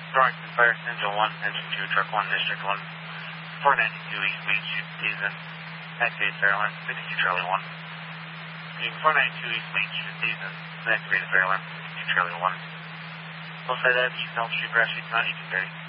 Darlington Fire, Engine 1, Engine 2, Truck 1, District 1, 492 East Main Street, Season, activate Fairline, 52 Charlie 1. 492 East Main Street, Season, activate Fairline, 52 Charlie 1. Hillside Ave, East Elm Street, Grass Street, not 1830.